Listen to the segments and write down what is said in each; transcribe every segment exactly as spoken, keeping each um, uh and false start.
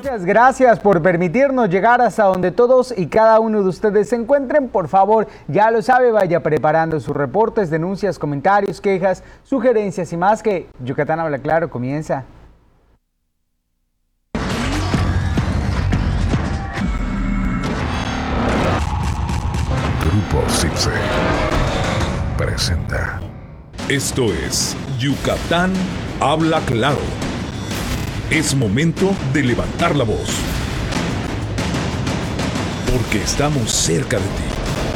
Muchas gracias por permitirnos llegar hasta donde todos y cada uno de ustedes se encuentren. Por favor, ya lo sabe, vaya preparando sus reportes, denuncias, comentarios, quejas, sugerencias y más, que Yucatán Habla Claro comienza. Grupo Cipse presenta. Esto es Yucatán Habla Claro. Es momento de levantar la voz, porque estamos cerca de ti,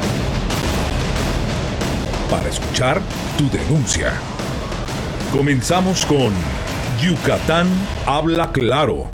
para escuchar tu denuncia. Comenzamos con Yucatán Habla Claro.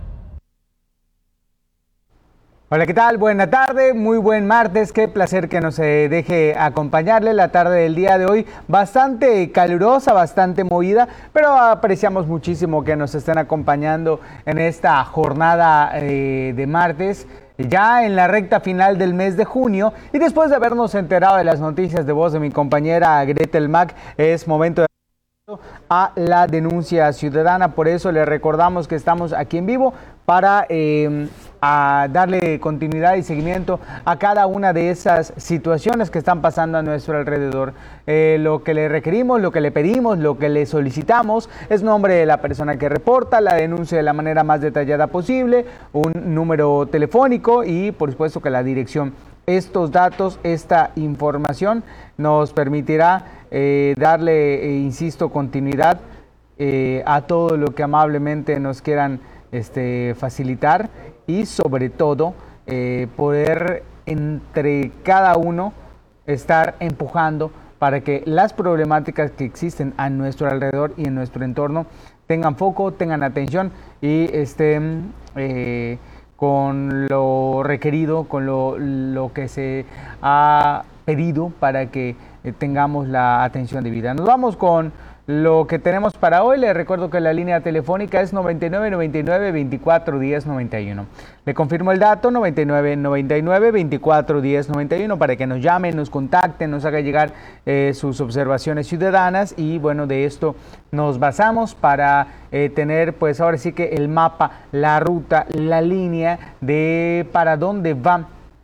Hola, ¿qué tal? Buena tarde, muy buen martes, qué placer que nos eh, deje acompañarle la tarde del día de hoy, bastante calurosa, bastante movida, pero apreciamos muchísimo que nos estén acompañando en esta jornada eh, de martes, ya en la recta final del mes de junio, y después de habernos enterado de las noticias de voz de mi compañera Gretel Mac, es momento de a la denuncia ciudadana. Por eso le recordamos que estamos aquí en vivo para eh, a darle continuidad y seguimiento a cada una de esas situaciones que están pasando a nuestro alrededor. Eh, lo que le requerimos, lo que le pedimos, lo que le solicitamos es nombre de la persona que reporta, la denuncia de la manera más detallada posible, un número telefónico y por supuesto que la dirección. Estos datos, esta información nos permitirá eh, darle, eh, insisto, continuidad eh, a todo lo que amablemente nos quieran este, facilitar y sobre todo eh, poder entre cada uno estar empujando para que las problemáticas que existen a nuestro alrededor y en nuestro entorno tengan foco, tengan atención y estén eh, con lo requerido, con lo, lo que se ha pedido para que eh, tengamos la atención debida. Nos vamos con lo que tenemos para hoy. Les recuerdo que la línea telefónica es noventa y nueve noventa y nueve veinticuatro diez noventa y uno. Le confirmo el dato, noventa y nueve noventa y nueve veinticuatro diez noventa y uno, para que nos llamen, nos contacten, nos haga llegar eh, sus observaciones ciudadanas y bueno, de esto nos basamos para eh, tener pues ahora sí que el mapa, la ruta, la línea de para dónde va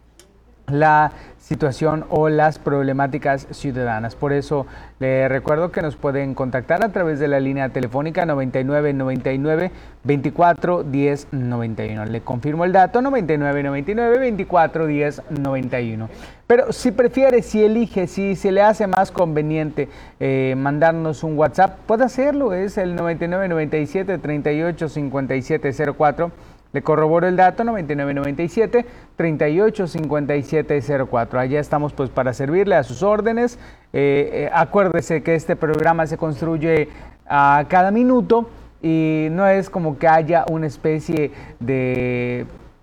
la situación o las problemáticas ciudadanas. Por eso le recuerdo que nos pueden contactar a través de la línea telefónica noventa y nueve noventa y nueve veinticuatro diez noventa y uno. Le confirmo el dato, noventa y nueve noventa y nueve veinticuatro diez noventa y uno. Pero si prefiere, si elige, si se le hace más conveniente eh, mandarnos un WhatsApp, puede hacerlo, es el noventa y nueve noventa y siete treinta y ocho cincuenta y siete cero cuatro. Le corroboro el dato, noventa y nueve noventa y siete treinta y ocho cincuenta y siete cero cuatro. Allá estamos pues para servirle a sus órdenes. Eh, eh, acuérdese que este programa se construye a cada minuto y no es como que haya una especie de,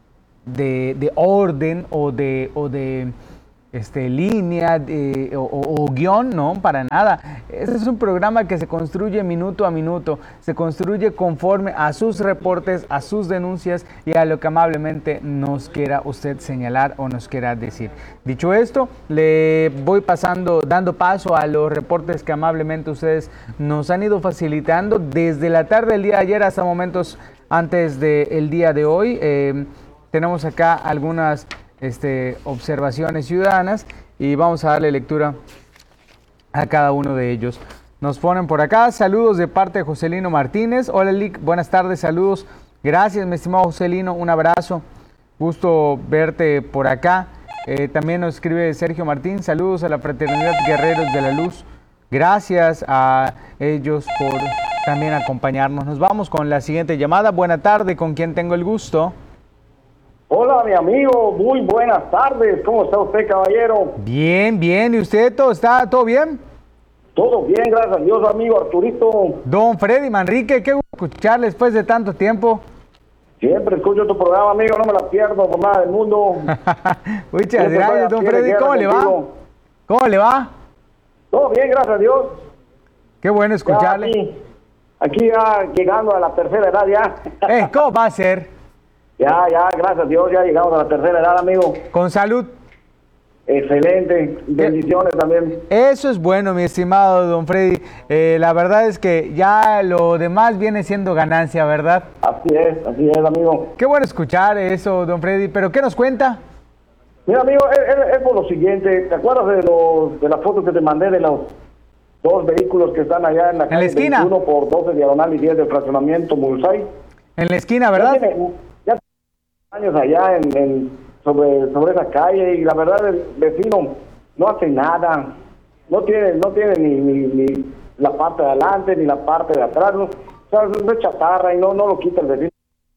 de, de orden o de... O de Este, línea de, o, o, o guión, no, para nada. Este es un programa que se construye minuto a minuto, se construye conforme a sus reportes, a sus denuncias y a lo que amablemente nos quiera usted señalar o nos quiera decir. Dicho esto, le voy pasando, dando paso a los reportes que amablemente ustedes nos han ido facilitando desde la tarde del día de ayer hasta momentos antes del día de hoy. Eh, tenemos acá algunas Este, observaciones ciudadanas y vamos a darle lectura a cada uno de ellos. Nos ponen por acá, saludos de parte de Joselino Martínez. Hola Lick, buenas tardes, saludos. Gracias, mi estimado Joselino, un abrazo. Gusto verte por acá. Eh, también nos escribe Sergio Martín, saludos a la Fraternidad Guerreros de la Luz. Gracias a ellos por también acompañarnos. Nos vamos con la siguiente llamada. Buena tarde, ¿con quién tengo el gusto? Hola, mi amigo, muy buenas tardes. ¿Cómo está usted, caballero? Bien, bien. ¿Y usted todo está todo bien? Todo bien, gracias a Dios, amigo Arturito. Don Freddy Manrique, qué gusto escucharle después de tanto tiempo. Siempre escucho tu programa, amigo, no me la pierdo por nada del mundo. Muchas gracias, don Freddy. ¿Cómo le va? ¿Cómo le va? Todo bien, gracias a Dios. Qué bueno escucharle. Ya aquí, aquí ya llegando a la tercera edad ya. Eh, ¿cómo va a ser? Ya, ya, gracias a Dios, ya llegamos a la tercera edad, amigo. Con salud. Excelente, bendiciones también. Eso es bueno, mi estimado don Freddy. Eh, la verdad es que ya lo demás viene siendo ganancia, ¿verdad? Así es, así es, amigo. Qué bueno escuchar eso, don Freddy. ¿Pero qué nos cuenta? Mira, amigo, es, es- es por lo siguiente. ¿Te acuerdas de los de las fotos que te mandé de los dos vehículos que están allá en la la calle esquina. veintiuno por doce diagonal y diez del fraccionamiento Mulsay? En la esquina, Ya ¿verdad? tiene, ya tiene años allá en, en- sobre, sobre esa calle y la verdad el vecino no hace nada. No tiene, no tiene ni, ni, ni la parte de adelante ni la parte de atrás. ¿No? O sea, es chatarra y no, no lo quita el vecino.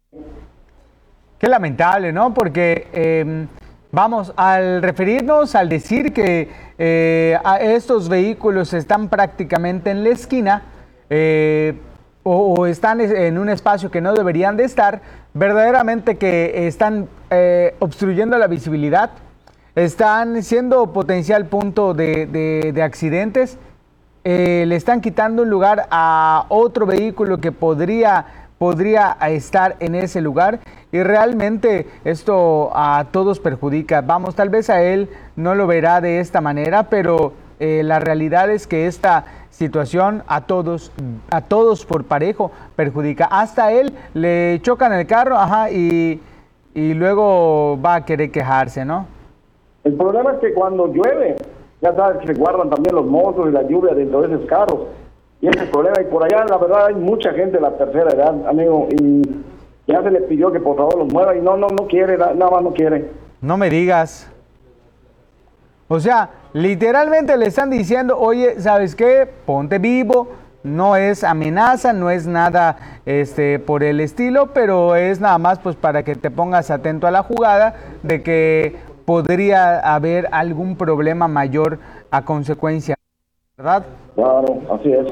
Qué lamentable, ¿no? Porque, eh, vamos, al referirnos, al decir que eh, a estos vehículos están prácticamente en la esquina, eh, o, o están en un espacio que no deberían de estar, verdaderamente que están eh, obstruyendo la visibilidad, están siendo potencial punto de, de- de accidentes, eh, le están quitando un lugar a otro vehículo que podría, podría estar en ese lugar y realmente esto a todos perjudica. Vamos, tal vez a él no lo verá de esta manera, pero eh, la realidad es que esta situación a todos, a todos por parejo perjudica. Hasta a él le chocan el carro, ajá, y, y luego va a querer quejarse, ¿no? El problema es que cuando llueve, ya sabes que se guardan también los mozos y la lluvia dentro de esos carros. Y ese es el problema. Y por allá, la verdad, hay mucha gente de la tercera edad, amigo, y ya se le pidió que por favor los mueva y no, no, no quiere, na- nada más no quiere. No me digas. O sea, literalmente le están diciendo, oye, ¿sabes qué? Ponte vivo, no es amenaza, no es nada este, por el estilo, pero es nada más pues para que te pongas atento a la jugada de que podría haber algún problema mayor a consecuencia, ¿verdad? Claro, así es.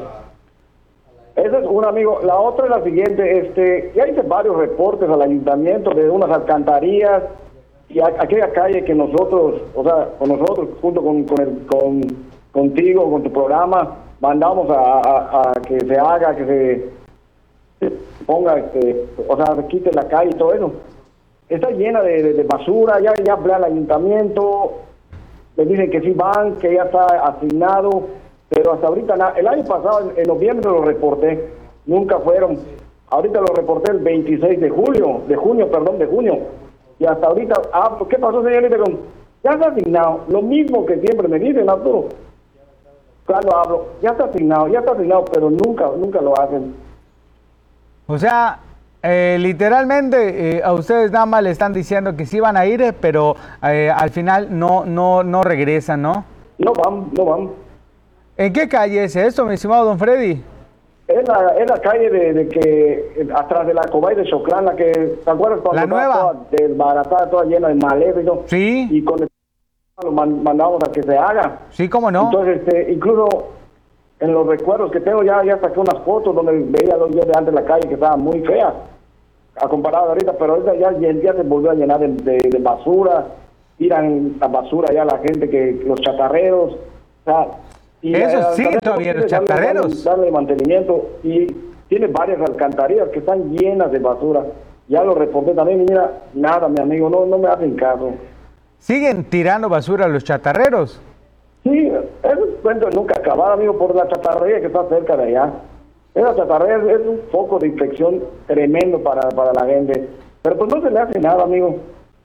Ese es un amigo. La otra es la siguiente. Este, ya hice varios reportes al ayuntamiento de unas alcantarillas y a- aquella calle que nosotros, o sea, con nosotros, junto con, con, el- con contigo, con tu programa, mandamos a, a- a que se haga, que se, se ponga, este, o sea, se quite la calle y todo eso. Está llena de, de- de basura. Ya, ya hablé al ayuntamiento. Le dicen que sí van, que ya está asignado, pero hasta ahorita nada. El año pasado, en, en noviembre lo reporté, nunca fueron. Ahorita lo reporté el veintiséis de julio, de junio, perdón, de junio. Y hasta ahorita, ah, ¿qué pasó, señorita? Con- Ya está asignado, lo mismo que siempre me dicen, Arturo. Cuando hablo, ya está asignado, ya está asignado, pero nunca, nunca lo hacen. O sea, eh, literalmente eh, a ustedes nada más le están diciendo que sí van a ir, eh, pero eh, al final no, no, no regresan, ¿no? No van, no van. ¿En qué calle es esto, mi estimado don Freddy? Es la, es la calle de, de que, eh, atrás de la Cobay de Choclán, la que, ¿te acuerdas cuando La estaba nueva. toda desbaratada, toda llena de maleza y todo? Sí. Y con el lo man- mandamos a que se haga. Sí, cómo no. Entonces, este, incluso en los recuerdos que tengo, ya, ya saqué unas fotos donde veía los días de antes la calle que estaba muy fea, a comparado de ahorita, pero ahorita ya, ya, ya se volvió a llenar de, de- de basura, tiran la basura ya la gente, que los chatarreros, o sea, y, Eso eh, sí, también todavía los darle- chatarreros. Darle, darle mantenimiento, y tiene varias alcantarillas que están llenas de basura. Ya lo reporté también, y mira, nada, mi amigo, no, no me hacen caso. ¿Siguen tirando basura a los chatarreros? Sí, es un cuento de nunca acabar, amigo, por la chatarrería que está cerca de allá. Esa chatarrería es, es un foco de infección tremendo para, para la gente. Pero pues no se le hace nada, amigo.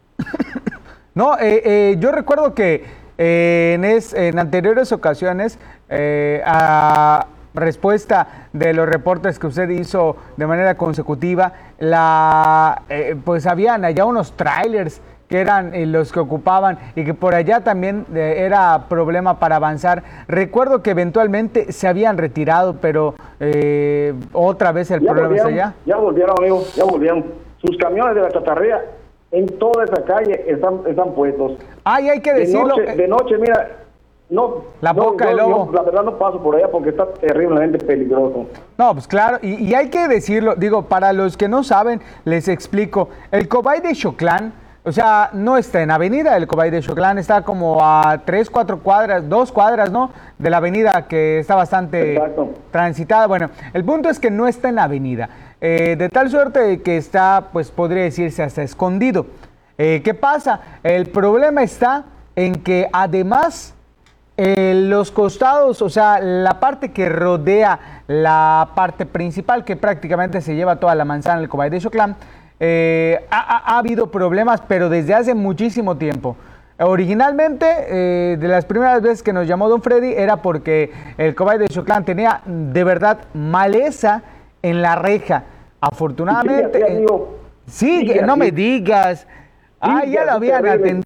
No, eh, eh, yo recuerdo que eh, en, es- en anteriores ocasiones, eh, a respuesta de los reportes que usted hizo de manera consecutiva, la, eh, pues habían allá unos trailers que eran eh, los que ocupaban y que por allá también eh, era problema para avanzar. Recuerdo que eventualmente se habían retirado, pero eh, otra vez el Ya problema está volvieron, allá. ya volvieron, amigo, ya volvieron. Sus camiones de la chatarrería en toda esa calle están, están puestos. Ah, y hay que De decirlo. noche, eh, de noche, mira, no... La no, boca yo- del lobo. yo, la verdad no paso por allá porque está terriblemente peligroso. No, pues claro, y, y hay que decirlo, digo, para los que no saben, les explico. El Cobay de Choclán, o sea, no está en avenida, el Cobay de Choclán está como a tres, cuatro cuadras, dos cuadras, ¿no? De la avenida que está bastante Exacto. transitada. Bueno, el punto es que no está en la avenida, eh, de tal suerte que está, pues podría decirse hasta escondido. Eh, ¿Qué pasa? El problema está en que además eh, los costados, o sea, la parte que rodea la parte principal, que prácticamente se lleva toda la manzana del Cobay de Xoclán, eh, ha, ha, ha habido problemas, pero desde hace muchísimo tiempo. Originalmente, eh, de las primeras veces que nos llamó Don Freddy, era porque el Cobay de Xoclán tenía de verdad maleza en la reja. Afortunadamente, sí, amigo, sí, sí, no sí. me digas. Ah, ya lo habían atendido.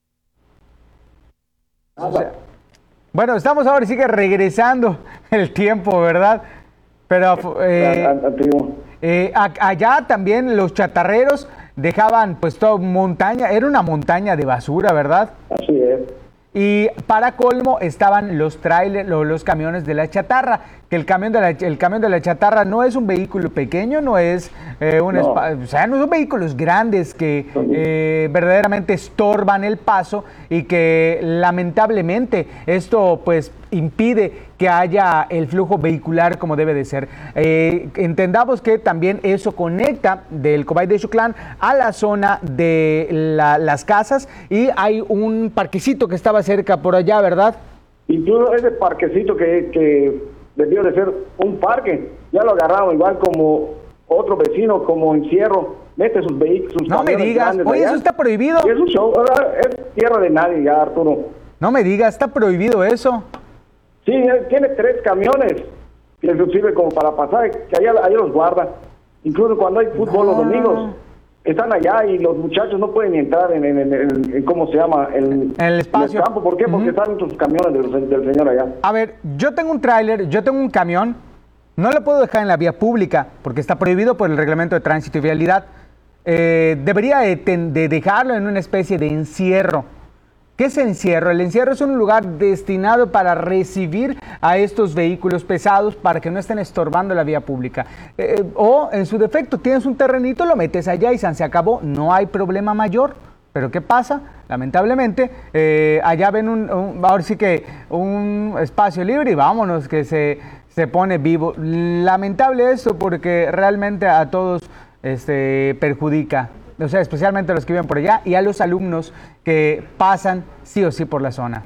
O sea, bueno, estamos ahora sí que regresando el tiempo, ¿verdad? Pero eh, eh, allá también los chatarreros dejaban pues toda montaña, era una montaña de basura, ¿verdad? Así es. Y para colmo estaban los trailers, los, los camiones de la chatarra, que el camión de la, el camión de la chatarra no es un vehículo pequeño, no es eh, un No. o sea, no son vehículos grandes que eh, verdaderamente estorban el paso y que lamentablemente esto pues impide que haya el flujo vehicular como debe de ser. Eh, entendamos que también eso conecta del Cobay de Xoclán a la zona de la, las casas y hay un parquecito que estaba cerca por allá, ¿verdad? Incluso ese parquecito que, que debió de ser un parque, ya lo agarraron igual como otro vecino, como encierro, mete sus vehículos. No me digas, oye, eso está prohibido. Y es un show, ahora es tierra de nadie ya, Arturo. No me digas, está prohibido eso. Sí, él tiene tres camiones que les sirve como para pasar, que allá, allá los guarda. Incluso cuando hay fútbol No. los domingos, están allá y los muchachos no pueden ni entrar en, en, en, en- en- ¿cómo se llama? En, En el espacio. en el campo. ¿Por qué? Porque Ujú. están sus camiones del, del señor allá. A ver, yo tengo un tráiler, yo tengo un camión, no lo puedo dejar en la vía pública porque está prohibido por el reglamento de tránsito y vialidad. Eh, debería de, ten- de dejarlo en una especie de encierro. ¿Qué es encierro? El encierro es un lugar destinado para recibir a estos vehículos pesados para que no estén estorbando la vía pública. Eh, o, en su defecto, tienes un terrenito, lo metes allá y san se acabó, no hay problema mayor. Pero ¿qué pasa? Lamentablemente, eh, allá ven un, un- ahora sí que un espacio libre y vámonos, que se, se pone vivo. Lamentable eso porque realmente a todos este, perjudica. O sea, especialmente a los que viven por allá y a los alumnos que pasan sí o sí por la zona.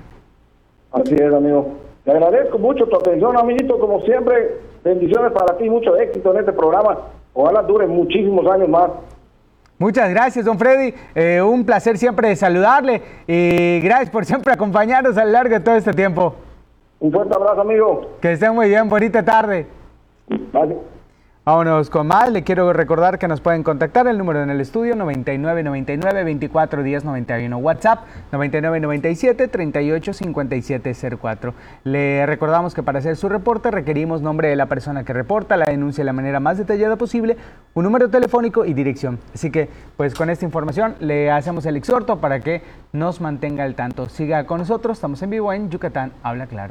Así es, amigo. Te agradezco mucho tu atención, amiguito, como siempre. Bendiciones para ti, mucho éxito en este programa. Ojalá dure muchísimos años más. Muchas gracias, don Freddy. Eh, un placer siempre saludarle y gracias por siempre acompañarnos a lo largo de todo este tiempo. Un fuerte abrazo, amigo. Que estén muy bien, bonita tarde. Bye. Vámonos con más. Le quiero recordar que nos pueden contactar el número en el estudio noventa y nueve noventa y nueve veinticuatro diez noventa y uno, WhatsApp noventa y nueve noventa y siete treinta y ocho cincuenta y siete cero cuatro. Le recordamos que para hacer su reporte requerimos nombre de la persona que reporta, la denuncia de la manera más detallada posible, un número telefónico y dirección. Así que pues con esta información le hacemos el exhorto para que nos mantenga al tanto. Siga con nosotros, estamos en vivo en Yucatán Habla Claro.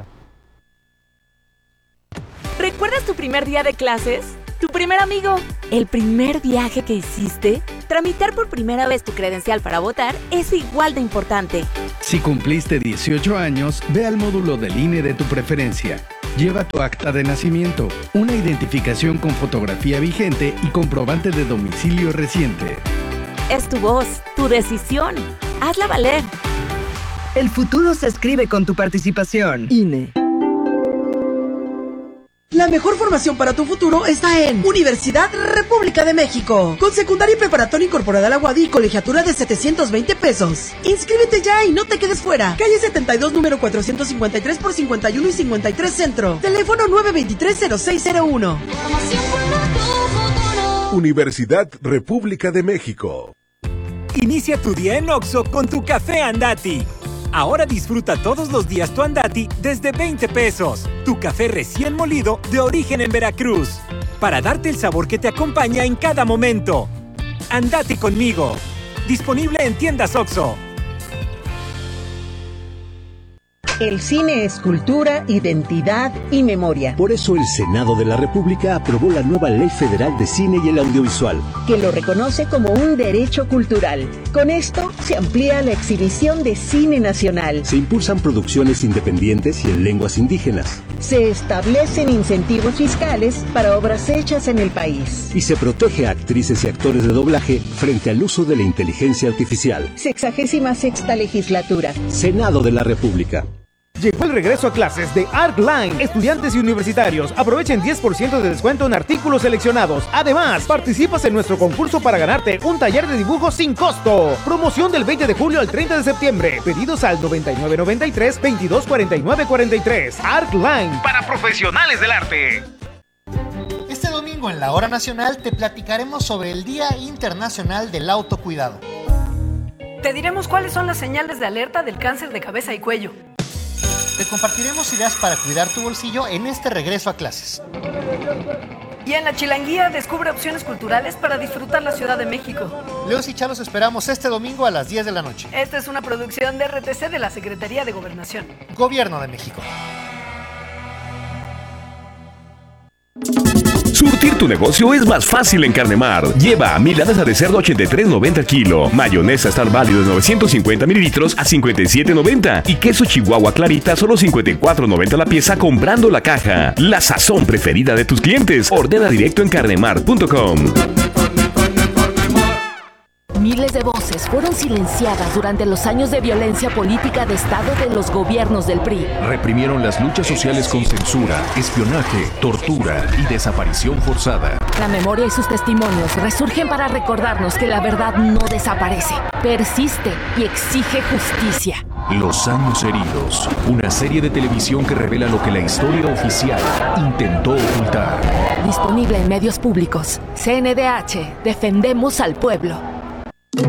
¿Recuerdas tu primer día de clases? ¿Tu primer amigo? ¿El primer viaje que hiciste? Tramitar por primera vez tu credencial para votar es igual de importante. Si cumpliste dieciocho años, ve al módulo del I N E de tu preferencia. Lleva tu acta de nacimiento, una identificación con fotografía vigente y comprobante de domicilio reciente. Es tu voz, tu decisión. Hazla valer. El futuro se escribe con tu participación. I N E. La mejor formación para tu futuro está en Universidad República de México. Con secundaria y preparatoria incorporada a la U A D y colegiatura de setecientos veinte pesos. Inscríbete ya y no te quedes fuera. Calle setenta y dos, número cuatrocientos cincuenta y tres por cincuenta y uno y cincuenta y tres Centro. Teléfono nueve dos tres, cero seis cero uno. Universidad República de México. Inicia tu día en Oxxo con tu café Andati. Ahora disfruta todos los días tu Andati desde veinte pesos. Tu café recién molido de origen en Veracruz. Para darte el sabor que te acompaña en cada momento. Andati conmigo. Disponible en tiendas Oxxo. El cine es cultura, identidad y memoria. Por eso el Senado de la República aprobó la nueva Ley Federal de Cine y el Audiovisual, que lo reconoce como un derecho cultural. Con esto se amplía la exhibición de cine nacional. Se impulsan producciones independientes y en lenguas indígenas. Se establecen incentivos fiscales para obras hechas en el país. Y se protege a actrices y actores de doblaje frente al uso de la inteligencia artificial. Sexagésima sexta legislatura. Senado de la República. Llegó el regreso a clases de ArtLine. Estudiantes y universitarios aprovechen diez por ciento de descuento en artículos seleccionados. Además, participas en nuestro concurso para ganarte un taller de dibujo sin costo. Promoción del veinte de julio al treinta de septiembre. Pedidos al noventa y nueve noventa y tres, veintidós cuarenta y nueve cuarenta y tres. ArtLine, para profesionales del arte. Este domingo en la Hora Nacional te platicaremos sobre el Día Internacional del Autocuidado. Te diremos cuáles son las señales de alerta del cáncer de cabeza y cuello. Te compartiremos ideas para cuidar tu bolsillo en este regreso a clases. Y en la Chilanguía descubre opciones culturales para disfrutar la Ciudad de México. Leos y Chá los esperamos este domingo a las diez de la noche. Esta es una producción de R T C de la Secretaría de Gobernación. Gobierno de México. Surtir tu negocio es más fácil en Carnemar. Lleva milanesa de cerdo ochenta y tres noventa el kilo, mayonesa Star Value de novecientos cincuenta mililitros a cincuenta y siete noventa y queso Chihuahua Clarita solo cincuenta y cuatro noventa la pieza comprando la caja. La sazón preferida de tus clientes. Ordena directo en carnemar punto com. Miles de voces fueron silenciadas durante los años de violencia política de Estado de los gobiernos del P R I. Reprimieron las luchas sociales con censura, espionaje, tortura y desaparición forzada. La memoria y sus testimonios resurgen para recordarnos que la verdad no desaparece, persiste y exige justicia. Los años heridos, una serie de televisión que revela lo que la historia oficial intentó ocultar. Disponible en medios públicos. C N D H, defendemos al pueblo.